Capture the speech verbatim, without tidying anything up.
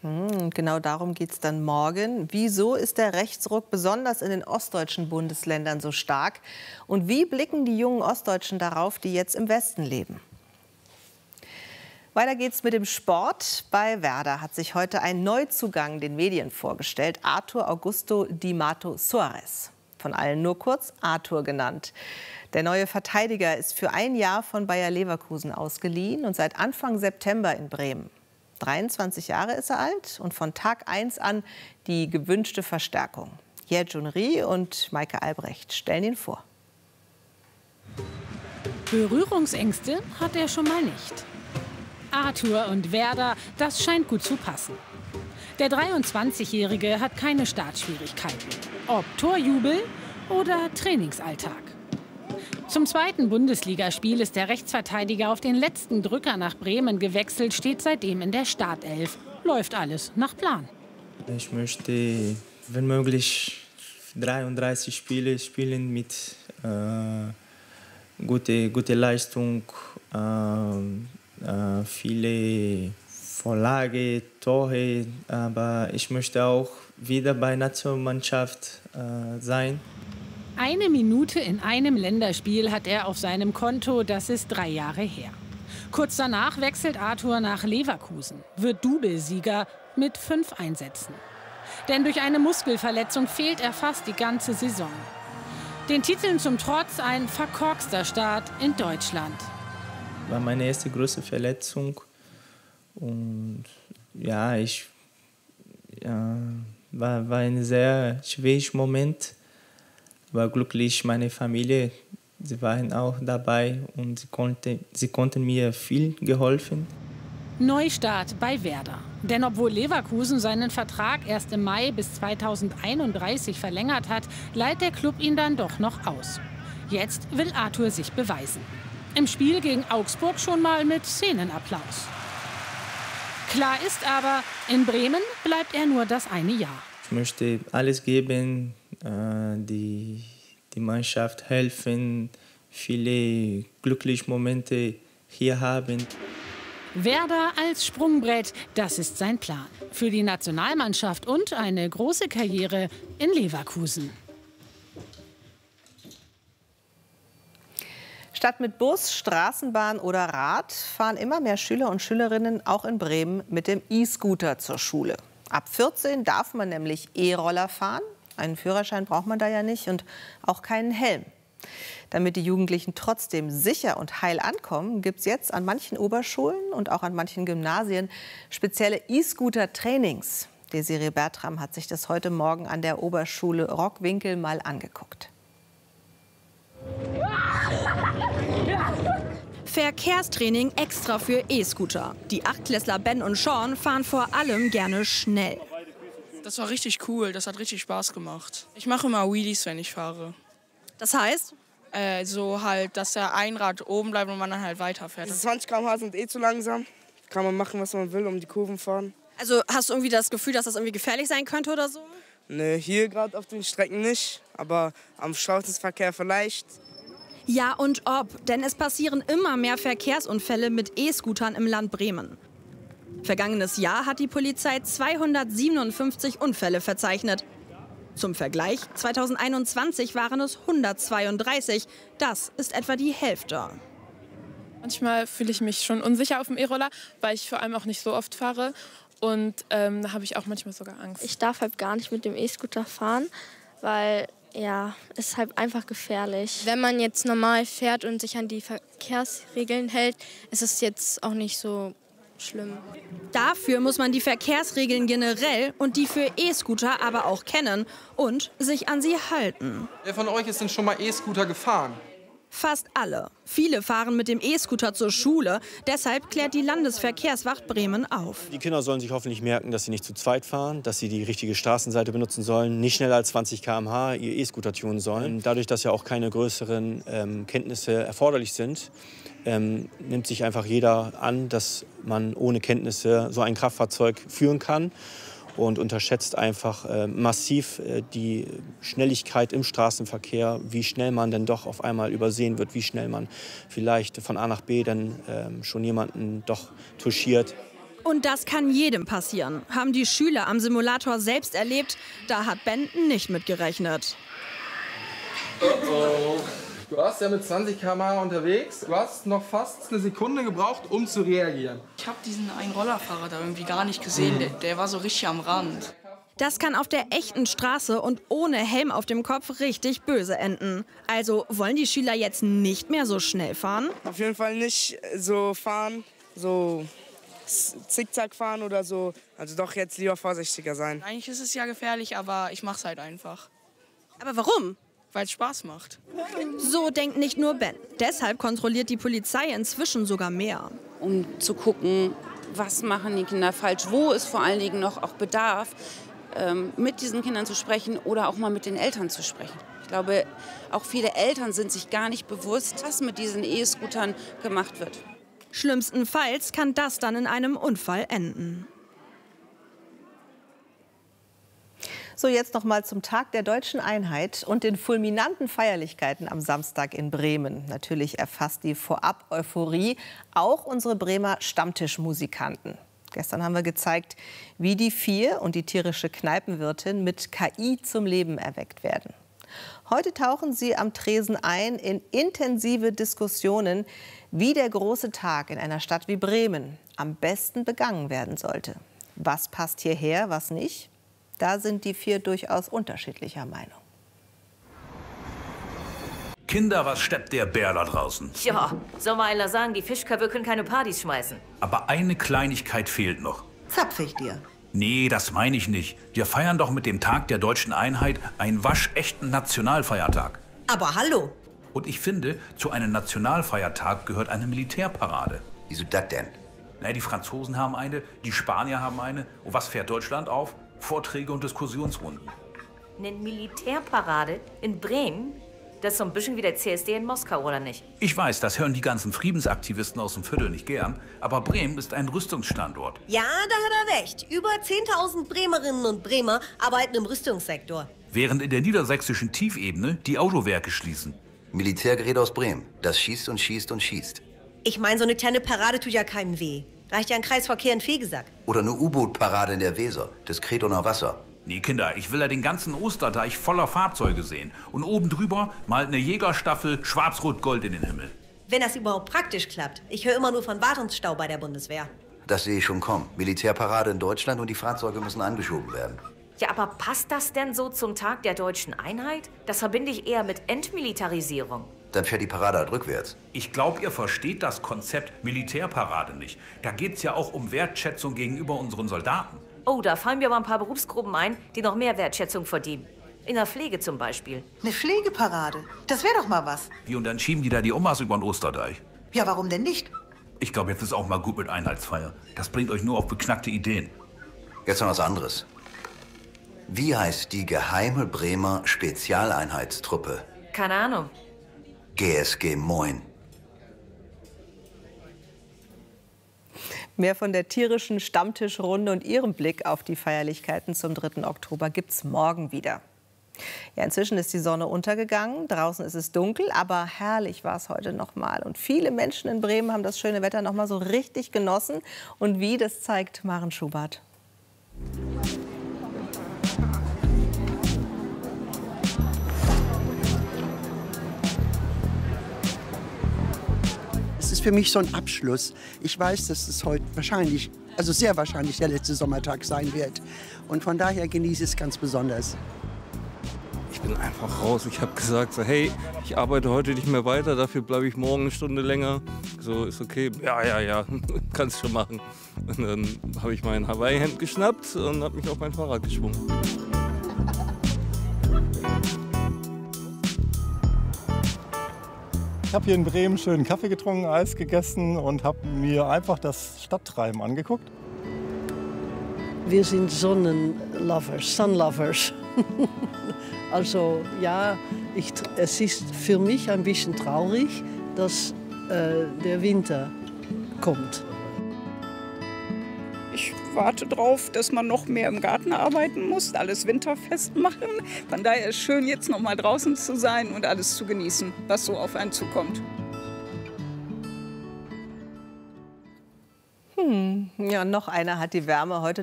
Hm, genau darum geht es dann morgen. Wieso ist der Rechtsruck besonders in den ostdeutschen Bundesländern so stark? Und wie blicken die jungen Ostdeutschen darauf, die jetzt im Westen leben? Weiter geht's mit dem Sport. Bei Werder hat sich heute ein Neuzugang den Medien vorgestellt, Arthur Augusto Di Mato Soares. Von allen nur kurz Arthur genannt. Der neue Verteidiger ist für ein Jahr von Bayer Leverkusen ausgeliehen und seit Anfang September in Bremen. dreiundzwanzig Jahre ist er alt und von Tag eins an die gewünschte Verstärkung. Jejun Rie und Maike Albrecht stellen ihn vor. Berührungsängste hat er schon mal nicht. Arthur und Werder, das scheint gut zu passen. Der dreiundzwanzigjährige hat keine Startschwierigkeiten. Ob Torjubel oder Trainingsalltag. Zum zweiten Bundesligaspiel ist der Rechtsverteidiger auf den letzten Drücker nach Bremen gewechselt, steht seitdem in der Startelf. Läuft alles nach Plan. Ich möchte, wenn möglich, dreiunddreißig Spiele spielen mit äh, guter gute Leistung, äh, äh, viele Vorlage, Tore. Aber ich möchte auch wieder bei der Nationalmannschaft äh, sein. Eine Minute in einem Länderspiel hat er auf seinem Konto, das ist drei Jahre her. Kurz danach wechselt Arthur nach Leverkusen, wird Doublesieger mit fünf Einsätzen. Denn durch eine Muskelverletzung fehlt er fast die ganze Saison. Den Titeln zum Trotz ein verkorkster Start in Deutschland. War meine erste große Verletzung und ja, ich ja, war, war ein sehr schwieriger Moment. War glücklich, meine Familie, sie waren auch dabei und sie, konnte, sie konnten mir viel geholfen. Neustart bei Werder. Denn obwohl Leverkusen seinen Vertrag erst im Mai bis zweitausendeinunddreißig verlängert hat, leiht der Club ihn dann doch noch aus. Jetzt will Arthur sich beweisen. Im Spiel gegen Augsburg schon mal mit Szenenapplaus. Klar ist aber, in Bremen bleibt er nur das eine Jahr. Ich möchte alles geben, äh, die, die Mannschaft helfen, viele glückliche Momente hier haben. Werder als Sprungbrett, das ist sein Plan. Für die Nationalmannschaft und eine große Karriere in Leverkusen. Statt mit Bus, Straßenbahn oder Rad fahren immer mehr Schüler und Schülerinnen auch in Bremen mit dem E-Scooter zur Schule. Ab vierzehn darf man nämlich E-Roller fahren. Einen Führerschein braucht man da ja nicht und auch keinen Helm. Damit die Jugendlichen trotzdem sicher und heil ankommen, gibt es jetzt an manchen Oberschulen und auch an manchen Gymnasien spezielle E-Scooter-Trainings. Desiree Bertram hat sich das heute Morgen an der Oberschule Rockwinkel mal angeguckt. Verkehrstraining extra für E-Scooter. Die Achtklässler Ben und Sean fahren vor allem gerne schnell. Das war richtig cool, das hat richtig Spaß gemacht. Ich mache immer Wheelies, wenn ich fahre. Das heißt? Äh, so halt, dass der Einrad oben bleibt und man dann halt weiterfährt. zwanzig Kilometer pro Stunde sind eh zu langsam. Kann man machen, was man will, um die Kurven fahren. Also hast du irgendwie das Gefühl, dass das irgendwie gefährlich sein könnte oder so? Ne, hier gerade auf den Strecken nicht, aber am Straßenverkehr vielleicht. Ja und ob, denn es passieren immer mehr Verkehrsunfälle mit E-Scootern im Land Bremen. Vergangenes Jahr hat die Polizei zweihundertsiebenundfünfzig Unfälle verzeichnet. Zum Vergleich, zweitausendeinundzwanzig waren es hundertzweiunddreißig. Das ist etwa die Hälfte. Manchmal fühle ich mich schon unsicher auf dem E-Roller, weil ich vor allem auch nicht so oft fahre. Und ähm, da habe ich auch manchmal sogar Angst. Ich darf halt gar nicht mit dem E-Scooter fahren, weil ja, es ist halt einfach gefährlich. Wenn man jetzt normal fährt und sich an die Verkehrsregeln hält, ist es jetzt auch nicht so schlimm. Dafür muss man die Verkehrsregeln generell und die für E-Scooter aber auch kennen und sich an sie halten. Wer von euch ist denn schon mal E-Scooter gefahren? Fast alle. Viele fahren mit dem E-Scooter zur Schule. Deshalb klärt die Landesverkehrswacht Bremen auf. Die Kinder sollen sich hoffentlich merken, dass sie nicht zu zweit fahren, dass sie die richtige Straßenseite benutzen sollen, nicht schneller als zwanzig Kilometer pro Stunde ihr E-Scooter tunen sollen. Dadurch, dass ja auch keine größeren ähm, Kenntnisse erforderlich sind, ähm, nimmt sich einfach jeder an, dass man ohne Kenntnisse so ein Kraftfahrzeug führen kann. Und unterschätzt einfach äh, massiv äh, die Schnelligkeit im Straßenverkehr, wie schnell man denn doch auf einmal übersehen wird, wie schnell man vielleicht von A nach B dann äh, schon jemanden doch touchiert. Und das kann jedem passieren. Haben die Schüler am Simulator selbst erlebt, da hat Ben nicht mit gerechnet. Oh oh. Du warst ja mit zwanzig Kilometer pro Stunde unterwegs. Du hast noch fast eine Sekunde gebraucht, um zu reagieren. Ich habe diesen einen Rollerfahrer da irgendwie gar nicht gesehen. Mhm. Der, der war so richtig am Rand. Das kann auf der echten Straße und ohne Helm auf dem Kopf richtig böse enden. Also wollen die Schüler jetzt nicht mehr so schnell fahren? Auf jeden Fall nicht so fahren, so zickzack fahren oder so. Also doch jetzt lieber vorsichtiger sein. Eigentlich ist es ja gefährlich, aber ich mach's halt einfach. Aber warum? Weil es Spaß macht. So denkt nicht nur Ben. Deshalb kontrolliert die Polizei inzwischen sogar mehr. Um zu gucken, was machen die Kinder falsch, wo ist vor allen Dingen noch auch Bedarf, ähm, mit diesen Kindern zu sprechen oder auch mal mit den Eltern zu sprechen. Ich glaube, auch viele Eltern sind sich gar nicht bewusst, was mit diesen E-Scootern gemacht wird. Schlimmstenfalls kann das dann in einem Unfall enden. So, jetzt noch mal zum Tag der Deutschen Einheit und den fulminanten Feierlichkeiten am Samstag in Bremen. Natürlich erfasst die Vorab-Euphorie auch unsere Bremer Stammtischmusikanten. Gestern haben wir gezeigt, wie die Vier und die tierische Kneipenwirtin mit K I zum Leben erweckt werden. Heute tauchen sie am Tresen ein in intensive Diskussionen, wie der große Tag in einer Stadt wie Bremen am besten begangen werden sollte. Was passt hierher, was nicht? Da sind die Vier durchaus unterschiedlicher Meinung. Kinder, was steppt der Bär da draußen? Ja, soll mal einer sagen, die Fischköpfe können keine Partys schmeißen. Aber eine Kleinigkeit fehlt noch. Zapf ich dir. Nee, das meine ich nicht. Wir feiern doch mit dem Tag der Deutschen Einheit einen waschechten Nationalfeiertag. Aber hallo. Und ich finde, zu einem Nationalfeiertag gehört eine Militärparade. Wieso das denn? Na, die Franzosen haben eine, die Spanier haben eine. Und was fährt Deutschland auf? Vorträge und Diskussionsrunden. Eine Militärparade in Bremen? Das ist so ein bisschen wie der C S D in Moskau, oder nicht? Ich weiß, das hören die ganzen Friedensaktivisten aus dem Viertel nicht gern. Aber Bremen ist ein Rüstungsstandort. Ja, da hat er recht. Über zehntausend Bremerinnen und Bremer arbeiten im Rüstungssektor. Während in der niedersächsischen Tiefebene die Autowerke schließen. Militärgerät aus Bremen. Das schießt und schießt und schießt. Ich meine, so eine kleine Parade tut ja keinem weh. Reicht ja ein Kreisverkehr in Fegesack. Oder eine U-Boot-Parade in der Weser. Diskret unter Wasser. Nee, Kinder, ich will ja den ganzen Osterdeich voller Fahrzeuge sehen. Und oben drüber mal eine Jägerstaffel Schwarz-Rot-Gold in den Himmel. Wenn das überhaupt praktisch klappt. Ich höre immer nur von Wartungsstau bei der Bundeswehr. Das sehe ich schon kommen. Militärparade in Deutschland und die Fahrzeuge müssen angeschoben werden. Ja, aber passt das denn so zum Tag der Deutschen Einheit? Das verbinde ich eher mit Entmilitarisierung. Dann fährt die Parade halt rückwärts. Ich glaube, ihr versteht das Konzept Militärparade nicht. Da geht es ja auch um Wertschätzung gegenüber unseren Soldaten. Oh, da fallen mir aber ein paar Berufsgruppen ein, die noch mehr Wertschätzung verdienen. In der Pflege zum Beispiel. Eine Pflegeparade? Das wäre doch mal was. Wie, und dann schieben die da die Omas über den Osterdeich? Ja, warum denn nicht? Ich glaube, jetzt ist auch mal gut mit Einheitsfeier. Das bringt euch nur auf beknackte Ideen. Jetzt noch was anderes. Wie heißt die geheime Bremer Spezialeinheitstruppe? Keine Ahnung. G S G Moin. Mehr von der tierischen Stammtischrunde und ihrem Blick auf die Feierlichkeiten zum dritten Oktober gibt's morgen wieder. Ja, inzwischen ist die Sonne untergegangen, draußen ist es dunkel, aber herrlich war es heute noch mal. Und viele Menschen in Bremen haben das schöne Wetter noch mal so richtig genossen. Und wie, das zeigt Maren Schubert. Es ist für mich so ein Abschluss. Ich weiß, dass es heute wahrscheinlich, also sehr wahrscheinlich der letzte Sommertag sein wird. Und von daher genieße ich es ganz besonders. Ich bin einfach raus. Ich habe gesagt, so, hey, ich arbeite heute nicht mehr weiter, dafür bleibe ich morgen eine Stunde länger. So, ist okay. Ja, ja, ja, kannst schon machen. Und dann habe ich mein Hawaii-Hemd geschnappt und habe mich auf mein Fahrrad geschwungen. Ich habe hier in Bremen schönen Kaffee getrunken, Eis gegessen und habe mir einfach das Stadttreiben angeguckt. Wir sind Sonnenlovers, Sunlovers. Also ja, ich, es ist für mich ein bisschen traurig, dass äh, der Winter kommt. Ich warte darauf, dass man noch mehr im Garten arbeiten muss, alles winterfest machen. Von daher ist es schön, jetzt noch mal draußen zu sein und alles zu genießen, was so auf einen zukommt. Hm. Ja, noch einer hat die Wärme heute